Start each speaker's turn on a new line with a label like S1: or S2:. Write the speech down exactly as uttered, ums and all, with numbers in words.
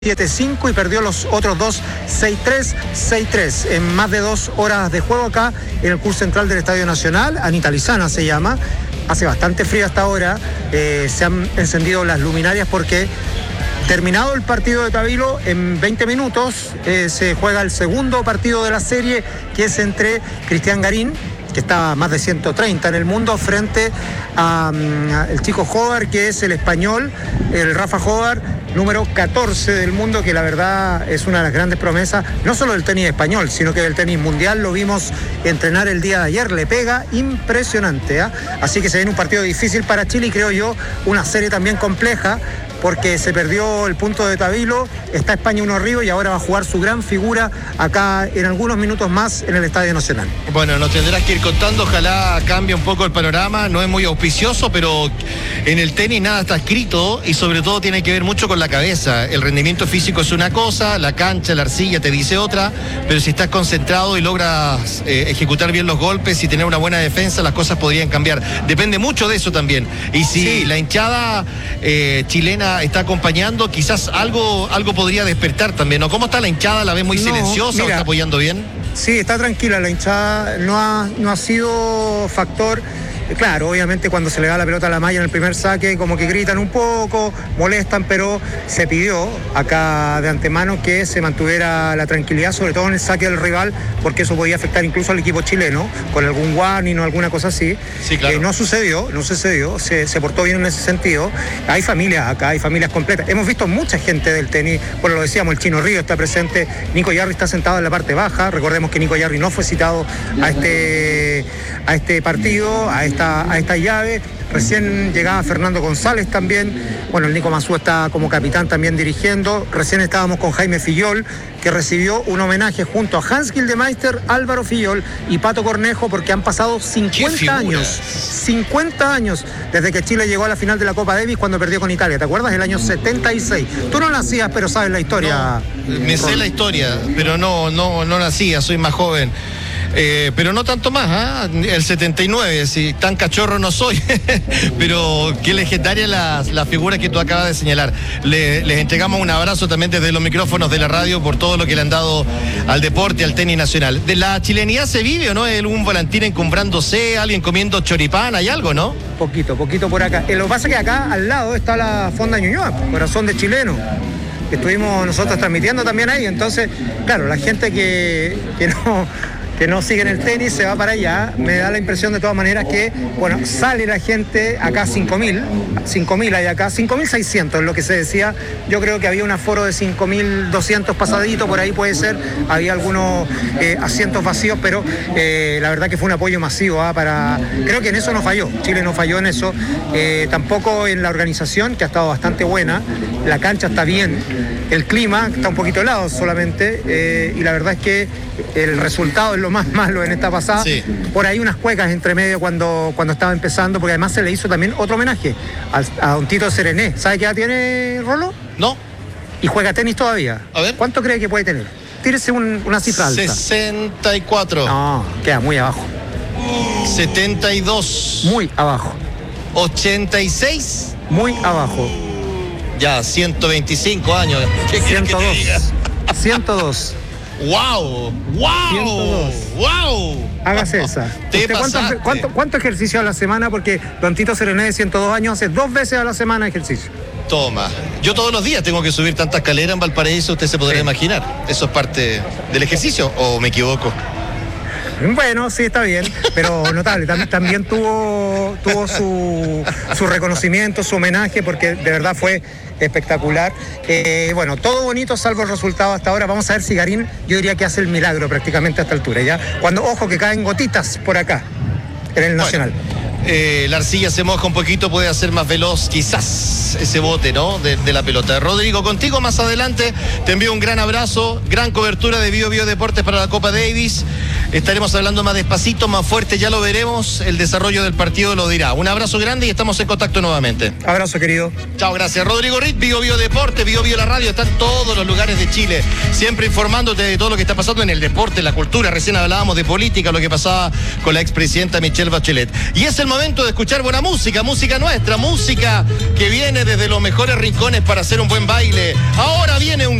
S1: siete cinco y perdió los otros dos seis tres, seis tres en más de dos horas de juego acá en el curso central del Estadio Nacional. Anita Lizana se llama. Hace bastante frío hasta ahora. Eh, se han encendido las luminarias porque terminado el partido de Tabilo, en veinte minutos eh, se juega el segundo partido de la serie, que es entre Cristian Garín, que está a más de ciento treinta en el mundo, frente a, um, a el chico Jovar, que es el español, el Rafa Jovar, número catorce del mundo, que la verdad es una de las grandes promesas, no solo del tenis español, sino que del tenis mundial. Lo vimos entrenar el día de ayer, le pega impresionante, ¿eh? Así que se viene un partido difícil para Chile y creo yo una serie también compleja, porque se perdió el punto de Tabilo, está España uno arriba y ahora va a jugar su gran figura acá en algunos minutos más en el Estadio Nacional.
S2: Bueno, nos tendrás que ir contando, ojalá cambie un poco el panorama, no es muy auspicioso, pero en el tenis nada está escrito y sobre todo tiene que ver mucho con la cabeza. El rendimiento físico es una cosa, la cancha, la arcilla te dice otra, pero si estás concentrado y logras eh, ejecutar bien los golpes y tener una buena defensa, las cosas podrían cambiar. Depende mucho de eso también. Y si sí. la hinchada eh, chilena está acompañando, quizás algo algo podría despertar también, ¿no? ¿Cómo está la hinchada? ¿La ves muy no, silenciosa mira, o está apoyando bien?
S1: Sí, está tranquila la hinchada, no ha, no ha sido factor. Claro, obviamente cuando se le da la pelota a la malla en el primer saque, como que gritan un poco, molestan, pero se pidió acá de antemano que se mantuviera la tranquilidad, sobre todo en el saque del rival, porque eso podía afectar incluso al equipo chileno, con algún warning o alguna cosa así.
S2: Sí, claro.
S1: Eh, no sucedió, no sucedió, se, se portó bien en ese sentido. Hay familias acá, hay familias completas. Hemos visto mucha gente del tenis, bueno, lo decíamos, el Chino Río está presente, Nico Yarri está sentado en la parte baja, recordemos que Nico Yarri no fue citado a este, a este partido, a esta a esta llave. Recién llegaba Fernando González también, bueno, el Nico Mazú está como capitán también dirigiendo. Recién estábamos con Jaime Fillol, que recibió un homenaje junto a Hans Gildemeister, Álvaro Fillol y Pato Cornejo, porque han pasado cincuenta años, cincuenta años desde que Chile llegó a la final de la Copa Davis cuando perdió con Italia, ¿te acuerdas? El año setenta y seis. Tú no nacías, pero sabes la historia.
S2: No, me sé la historia, pero no, no, no nacía, soy más joven. Eh, pero no tanto más, ¿eh? El setenta y nueve, si tan cachorro no soy, pero qué legendaria la, la figura que tú acabas de señalar. Le, les entregamos un abrazo también desde los micrófonos de la radio por todo lo que le han dado al deporte, al tenis nacional. ¿De la chilenidad se vive o no? ¿Un volantín encumbrándose, alguien comiendo choripán, hay algo, no?
S1: Poquito, poquito por acá. Eh, lo que pasa es que acá al lado está la Fonda Ñuñoa, corazón de chileno. Estuvimos nosotros transmitiendo también ahí, entonces, claro, la gente que, que no... que no siguen el tenis, se va para allá. Me da la impresión de todas maneras que, bueno, sale la gente acá cinco mil, cinco mil hay acá, cinco mil seiscientos es lo que se decía. Yo creo que había un aforo de cinco mil doscientos pasadito, por ahí puede ser, había algunos eh, asientos vacíos, pero eh, la verdad que fue un apoyo masivo, ¿eh? para creo que en eso no falló, Chile no falló en eso, eh, tampoco en la organización, que ha estado bastante buena, la cancha está bien, el clima está un poquito helado solamente, eh, y la verdad es que el resultado es lo más malo en esta pasada.
S2: Sí.
S1: Por ahí unas cuecas entre medio cuando, cuando estaba empezando, porque además se le hizo también otro homenaje a, a don Tito Serené. ¿Sabe qué edad tiene, Rolo?
S2: No.
S1: Y juega tenis todavía.
S2: A ver.
S1: ¿Cuánto cree que puede tener? Tírese un, una cifra alta.
S2: sesenta y cuatro.
S1: No, queda muy abajo.
S2: setenta y dos.
S1: Muy abajo.
S2: ochenta y seis.
S1: Muy abajo.
S2: Ya, ciento veinticinco años. ¿Qué quieres que te diga?
S1: ciento dos.
S2: ¡Wow! ¡Wow!
S1: ciento dos.
S2: ¡Wow!
S1: Hágase esa.
S2: Te
S1: ¿Usted cuánto, cuánto, ¿Cuánto ejercicio a la semana? Porque don Tito Serené de ciento dos años hace dos veces a la semana ejercicio.
S2: Toma. Yo todos los días tengo que subir tanta escalera en Valparaíso, usted se podrá sí. imaginar. ¿Eso es parte del ejercicio o me equivoco?
S1: Bueno, sí, está bien, pero notable. También, también tuvo, tuvo su, su reconocimiento, su homenaje, porque de verdad fue espectacular. Eh, bueno, todo bonito, salvo el resultado hasta ahora. Vamos a ver si Garín, yo diría que hace el milagro prácticamente a esta altura, ¿ya? Cuando, ojo, que caen gotitas por acá, en el Nacional.
S2: Bueno. Eh, la arcilla se moja un poquito, puede hacer más veloz quizás ese bote, ¿no? De, de la pelota. Rodrigo, contigo más adelante, te envío un gran abrazo, gran cobertura de Bio Bio Deportes para la Copa Davis. estaremos hablando más despacito, más fuerte, ya lo veremos, el desarrollo del partido lo dirá. Un abrazo grande y estamos en contacto nuevamente.
S1: Abrazo, querido.
S2: Chao, gracias. Rodrigo Rit, Bio Bio Deporte, Bio Bio la radio, está en todos los lugares de Chile, siempre informándote de todo lo que está pasando en el deporte, la cultura. Recién hablábamos de política, lo que pasaba con la expresidenta Michelle Bachelet. Y es el momento de escuchar buena música, música nuestra, música que viene desde los mejores rincones para hacer un buen baile. Ahora viene un